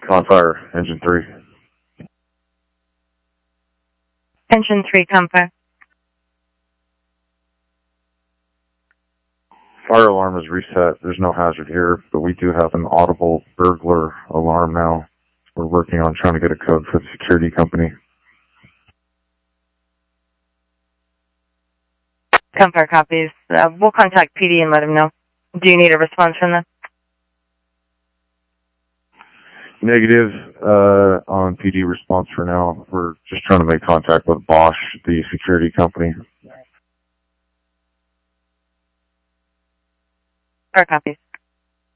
Confire, Engine 3. Engine 3, Confire. Fire alarm is reset. There's no hazard here, but we do have an audible burglar alarm now. We're working on trying to get a code for the security company. Confire copies. We'll contact PD and let them know. Do you need a response from them? Negative on PD response for now. We're just trying to make contact with Bosch, the security company. Confire copies.